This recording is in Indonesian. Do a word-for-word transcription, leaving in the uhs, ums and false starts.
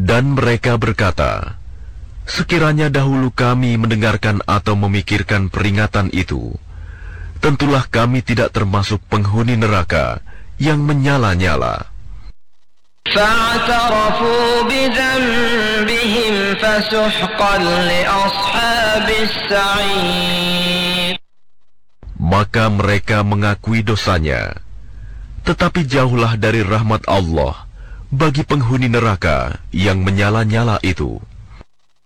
Dan mereka berkata, sekiranya dahulu kami mendengarkan atau memikirkan peringatan itu, tentulah kami tidak termasuk penghuni neraka yang menyala-nyala. فاعترفوا بذنبهم فسحقا لأصحاب السعير. Maka mereka mengakui dosanya, tetapi jauhlah dari rahmat Allah bagi penghuni neraka yang menyala-nyala itu.